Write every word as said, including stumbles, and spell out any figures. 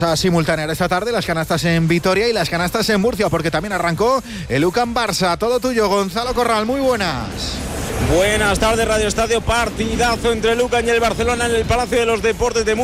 A simultanear esta tarde las canastas en Vitoria y las canastas en Murcia, porque también arrancó el U C A M Barça. Todo tuyo, Gonzalo Corral, muy buenas. Buenas tardes, Radio Estadio. Partidazo entre el U C A M y el Barcelona en el Palacio de los Deportes de Murcia.